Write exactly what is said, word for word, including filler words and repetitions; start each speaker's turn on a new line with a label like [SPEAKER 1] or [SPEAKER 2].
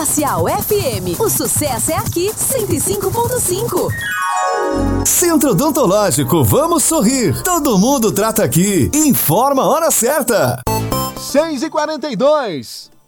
[SPEAKER 1] Facial F M. O sucesso é aqui, cento e cinco ponto cinco.
[SPEAKER 2] Centro Odontológico, vamos sorrir. Todo mundo trata aqui. Informa a hora certa.
[SPEAKER 3] seis e quarenta e dois.